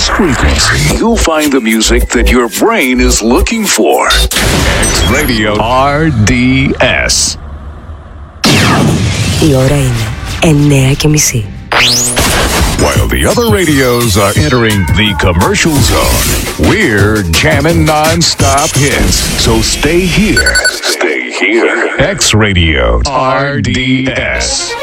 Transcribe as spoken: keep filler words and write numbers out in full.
this frequency, you'll find the music that your brain is looking for. X Radio R D S. Η ώρα είναι εννιά και μισή. While the other radios are entering the commercial zone, we're jamming non-stop hits. So stay here. Stay here. X Radio R D S.